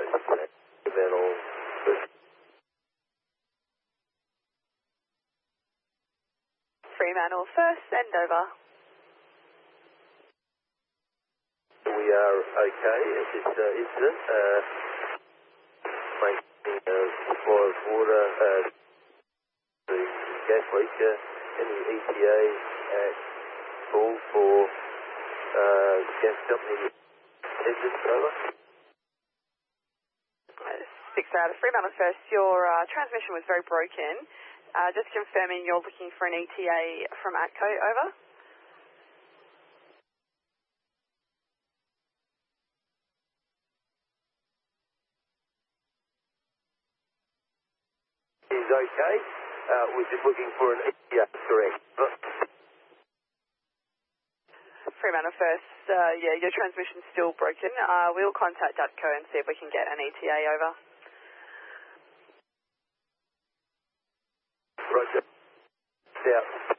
Fremantle first. Fremantle first, send over. We are okay at this incident. Maintaining supply of water to gas leak. Any ETA at call for gas company engines, over. 6 out of Fremantle first, your transmission was very broken. Just confirming you're looking for an ETA from ATCO, over. Is okay. We're just looking for an ETA, correct. Fremantle first, yeah, your transmission's still broken. We'll contact ATCO and see if we can get an ETA, over. Roger. Out.